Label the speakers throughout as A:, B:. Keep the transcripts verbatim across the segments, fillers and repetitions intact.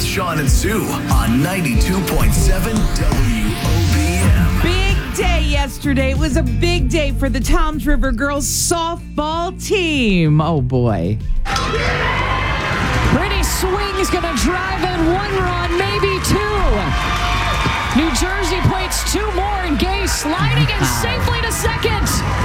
A: with Sean and Sue on ninety-two point seven W O B M.
B: Big day yesterday. It was a big day for the Toms River girls softball team. Oh, boy.
C: Brittany Swing's going to drive in one run, maybe two. New Jersey plates two more, and Gay sliding in safely to second.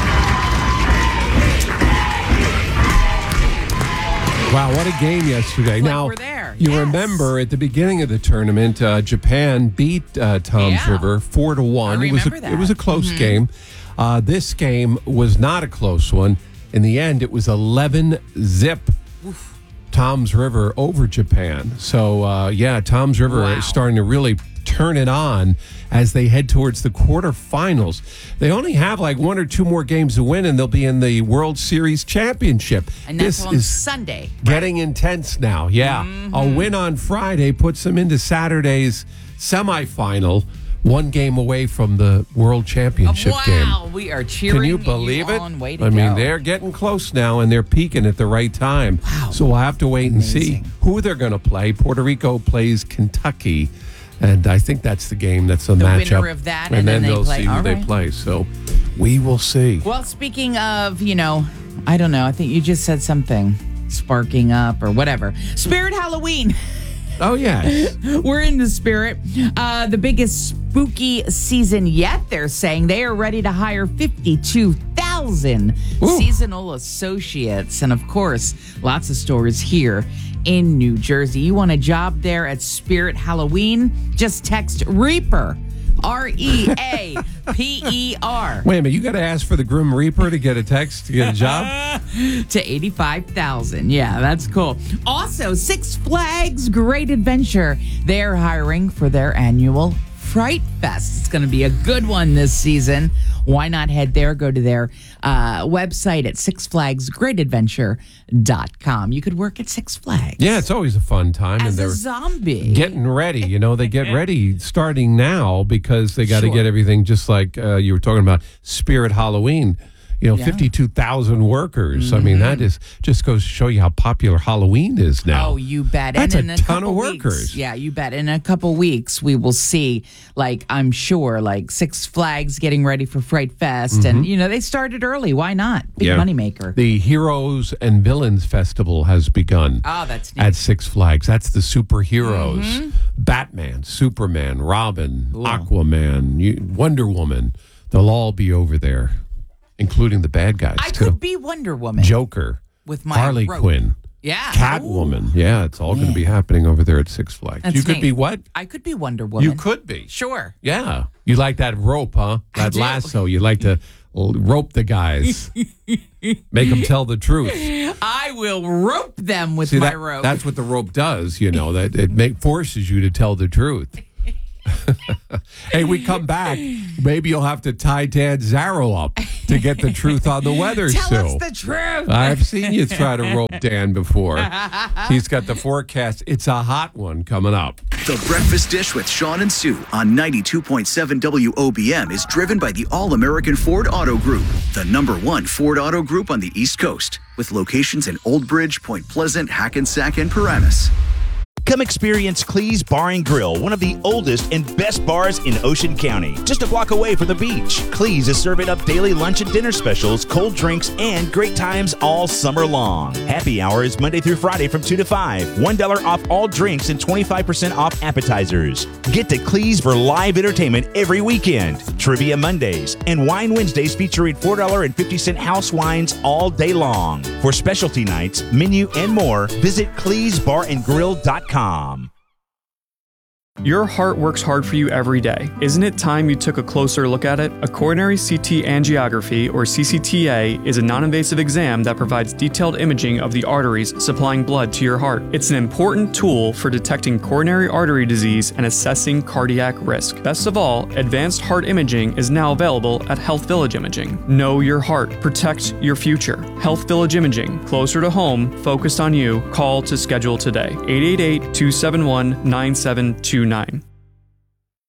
D: Wow, what a game yesterday.
B: Like
D: now,
B: we're there.
D: you
B: Yes.
D: remember at the beginning of the tournament, uh, Japan beat uh, Toms
B: Yeah.
D: River four to one.
B: I
D: it was a,
B: remember that.
D: It was a close
B: Mm-hmm.
D: game. Uh, this game was not a close one. In the end, it was eleven zip. Oof. Toms River over Japan. So, uh, yeah, Toms River
B: Wow.
D: is starting to really turn it on as they head towards the quarterfinals. They only have like one or two more games to win, and they'll be in the World Series championship.
B: And that's
D: this
B: on
D: is
B: Sunday.
D: getting intense now. Yeah,
B: Mm-hmm.
D: a win on Friday puts them into Saturday's semifinal, one game away from the World Championship game.
B: Wow, we are cheering
D: Can you believe it?
B: on. Way to
D: I mean,
B: go.
D: they're getting close now, and they're peaking at the right time.
B: Wow.
D: So we'll have to wait and see
B: Amazing.
D: who they're going to play. Puerto Rico plays Kentucky, and I think that's the game. That's the,
B: The
D: matchup.
B: winner of that,
D: and,
B: and
D: then,
B: then they
D: they'll
B: play.
D: see who
B: All
D: they
B: right.
D: play. So we will see.
B: Well, speaking of, you know, I don't know. I think you just said something. Sparking up or whatever. Spirit Halloween.
D: Oh, yeah.
B: We're in the spirit. Uh, the biggest spooky season yet, they're saying. They are ready to hire fifty-two thousand
D: Ooh.
B: seasonal associates. And of course, lots of stores here in New Jersey. You want a job there at Spirit Halloween? Just text Reaper. R E A P E R.
D: Wait a minute. You got to ask for the Grim Reaper to get a text to get a job?
B: To eighty-five thousand. Yeah, that's cool. Also, Six Flags Great Adventure. They're hiring for their annual Fright Fest. It's going to be a good one this season. Why not head there? Go to their uh, website at six flags great adventure dot com. You could work at Six Flags.
D: Yeah, it's always a fun time.
B: As
D: and they're
B: a zombie.
D: getting ready. You know, they get ready starting now because they got to
B: Sure.
D: get everything just like uh, you were talking about Spirit Halloween. You know,
B: Yeah.
D: fifty-two thousand workers. I mean, that is just goes to show you how popular Halloween is now.
B: Oh, you bet.
D: That's
B: and
D: a
B: in a
D: ton
B: couple
D: of
B: weeks-
D: workers.
B: yeah, you bet. In a couple weeks, we will see, like, I'm sure, like, Six Flags getting ready for Fright Fest. And, you know, they started early. Why not? Big
D: Yeah.
B: moneymaker.
D: The Heroes and Villains Festival has begun.
B: Oh, that's neat.
D: At Six Flags. That's the superheroes. Batman, Superman, Robin, Aquaman, you- Wonder Woman. They'll all be over there, including the bad guys,
B: I
D: too.
B: could be Wonder Woman.
D: Joker,
B: With my
D: Harley
B: rope.
D: Quinn,
B: Yeah.
D: Catwoman. Yeah, it's all going to be happening over there at Six Flags.
B: That's
D: you could
B: neat.
D: be what?
B: I could be Wonder Woman.
D: You could be.
B: Sure.
D: Yeah. You like that rope, huh?
B: I
D: That
B: do.
D: lasso. You like to l- rope the guys. Make them tell the truth.
B: I will rope them with
D: See,
B: my
D: that,
B: rope.
D: that's what the rope does, you know, that it make, forces you to tell the truth. Hey, we come back. Maybe you'll have to tie Dan Zarrow up to get the truth on the weather,
B: Tell
D: Sue.
B: us the truth.
D: I've seen you try to rope Dan before. He's got the forecast. It's a hot one coming up.
A: The Breakfast Dish with Sean and Sue on ninety-two point seven W O B M is driven by the All-American Ford Auto Group, the number one Ford Auto Group on the East Coast, with locations in Old Bridge, Point Pleasant, Hackensack, and Paramus.
E: Come experience Clee's Bar and Grill, one of the oldest and best bars in Ocean County, just a block away from the beach. Clee's is serving up daily lunch and dinner specials, cold drinks, and great times all summer long. Happy hour is Monday through Friday from two to five. one dollar off all drinks and twenty-five percent off appetizers. Get to Clee's for live entertainment every weekend. Trivia Mondays and Wine Wednesdays featuring four dollars and fifty cents house wines all day long. For specialty nights, menu, and more, visit clees bar and grill dot com.
F: Your heart works hard for you every day. Isn't it time you took a closer look at it? A coronary C T angiography, or C C T A, is a non-invasive exam that provides detailed imaging of the arteries supplying blood to your heart. It's an important tool for detecting coronary artery disease and assessing cardiac risk. Best of all, advanced heart imaging is now available at Health Village Imaging. Know your heart. Protect your future. Health Village Imaging. Closer to home, focused on you. Call to schedule today. eight eight eight, two seven one, nine seven two nine.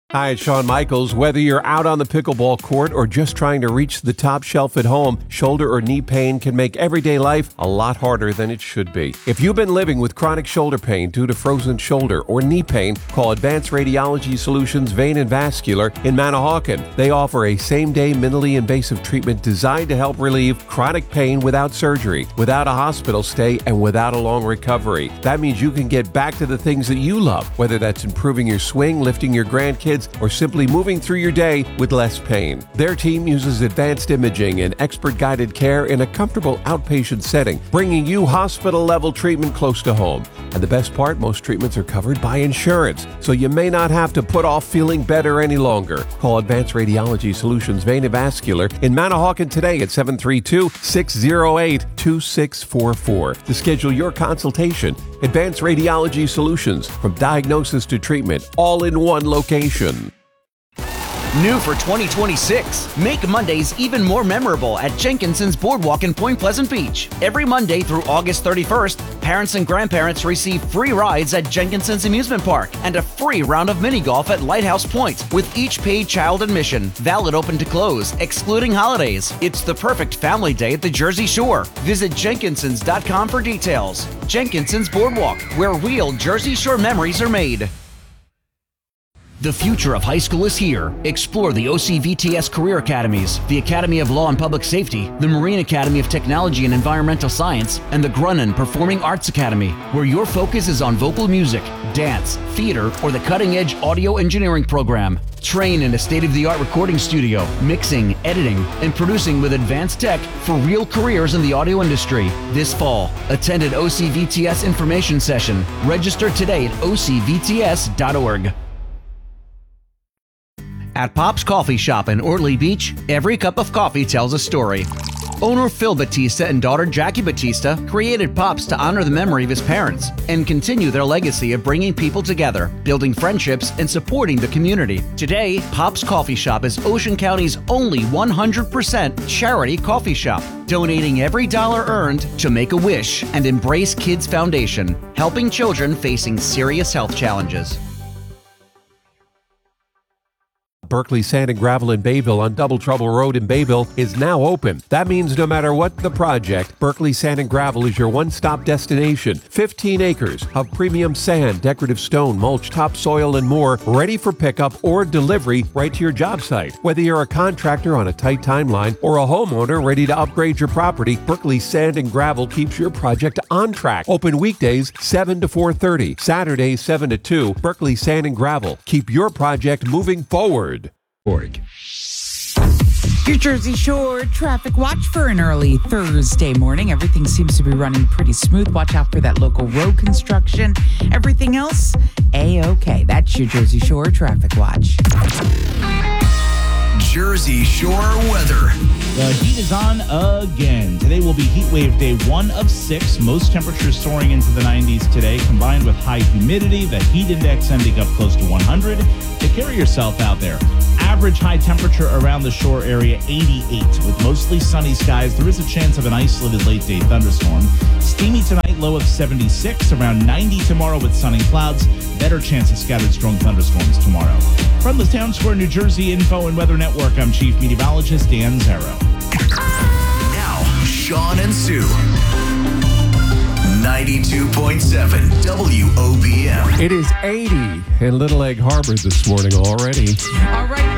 D: Hi, it's Shawn Michaels. Whether you're out on the pickleball court or just trying to reach the top shelf at home, shoulder or knee pain can make everyday life a lot harder than it should be. If you've been living with chronic shoulder pain due to frozen shoulder or knee pain, call Advanced Radiology Solutions Vein and Vascular in Manahawkin. They offer a same-day minimally invasive treatment designed to help relieve chronic pain without surgery, without a hospital stay, and without a long recovery. That means you can get back to the things that you love, whether that's improving your swing, lifting your grandkids, or simply moving through your day with less pain. Their team uses advanced imaging and expert-guided care in a comfortable outpatient setting, bringing you hospital-level treatment close to home. And the best part, most treatments are covered by insurance, so you may not have to put off feeling better any longer. Call Advanced Radiology Solutions Vein and Vascular in Manahawkin today at seven three two, six zero eight, two six four four to schedule your consultation. Advanced Radiology Solutions, from diagnosis to treatment, all in one location.
G: New for twenty twenty-six, make Mondays even more memorable at Jenkinson's Boardwalk in Point Pleasant Beach. Every Monday through August thirty-first, parents and grandparents receive free rides at Jenkinson's Amusement Park and a free round of mini golf at Lighthouse Point with each paid child admission, valid open to close, excluding holidays. It's the perfect family day at the Jersey Shore. Visit Jenkinsons dot com for details. Jenkinson's Boardwalk, where real Jersey Shore memories are made. The future of high school is here. Explore the O C V T S Career Academies, the Academy of Law and Public Safety, the Marine Academy of Technology and Environmental Science, and the Grunin Performing Arts Academy, where your focus is on vocal music, dance, theater, or the cutting-edge audio engineering program. Train in a state-of-the-art recording studio, mixing, editing, and producing with advanced tech for real careers in the audio industry. This fall, attend an O C V T S information session. Register today at O C V T S dot org. At Pop's Coffee Shop in Ortley Beach, every cup of coffee tells a story. Owner Phil Batista and daughter Jackie Batista created Pop's to honor the memory of his parents and continue their legacy of bringing people together, building friendships, and supporting the community. Today, Pop's Coffee Shop is Ocean County's only one hundred percent charity coffee shop, donating every dollar earned to Make-A-Wish and Embrace Kids Foundation, helping children facing serious health challenges.
D: Berkeley Sand and Gravel in Bayville on Double Trouble Road in Bayville is now open. That means no matter what the project, Berkeley Sand and Gravel is your one-stop destination. fifteen acres of premium sand, decorative stone, mulch, topsoil, and more, ready for pickup or delivery right to your job site. Whether you're a contractor on a tight timeline or a homeowner ready to upgrade your property, Berkeley Sand and Gravel keeps your project on track. Open weekdays seven to four thirty, Saturdays seven to two. Berkeley Sand and Gravel. Keep your project moving forward. Org.
B: Your Jersey Shore traffic watch for an early Thursday morning. Everything seems to be running pretty smooth. Watch out for that local road construction. Everything else, A-okay. That's your Jersey Shore traffic watch.
A: Jersey Shore weather.
H: The heat is on again. Today will be heat wave day one of six. Most temperatures soaring into the nineties today, combined with high humidity, the heat index ending up close to one hundred. Take care of yourself out there. Average high temperature around the shore area, eighty-eight. With mostly sunny skies, there is a chance of an isolated late-day thunderstorm. Steamy tonight, low of seventy-six. Around ninety tomorrow with sunny clouds. Better chance of scattered strong thunderstorms tomorrow. From the Town Square, New Jersey Info and Weather Network, I'm Chief Meteorologist Dan Zarrow.
A: Now, Shawn and Sue. ninety-two point seven W O B M.
D: It is eighty in Little Egg Harbor this morning already.
B: All right.